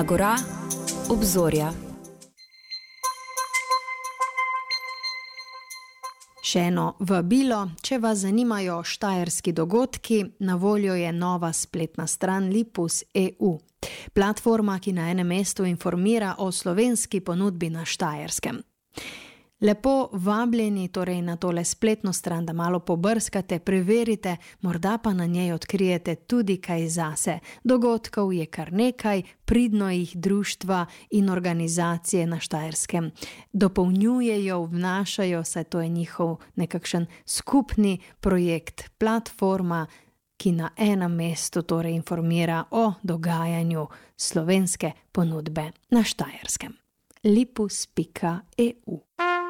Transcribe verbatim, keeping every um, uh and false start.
Agora, obzorja. Še eno vabilo, če vas zanimajo štajerski dogodki, na voljo je nova spletna stran Lipus pika e u. Platforma, ki na enem mestu informira o slovenski ponudbi na Štajerskem. Lepo vabljeni torej na tole spletno stran, da malo pobrskate, preverite, morda pa na njej odkrijete tudi kaj zase. Dogodkov je kar nekaj, pridno jih društva in organizacije na Štajerskem dopolnjujejo, vnašajo, saj to je njihov nekakšen skupni projekt, platforma, ki na enem mestu torej informira o dogajanju slovenske ponudbe na Štajerskem. Lipus pika e u